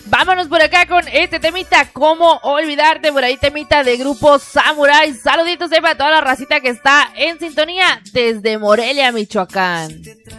Vámonos por acá con este temita, cómo olvidarte, por ahí temita de Grupo Samurai. Saluditos para toda la racita que está en sintonía desde Morelia, Michoacán.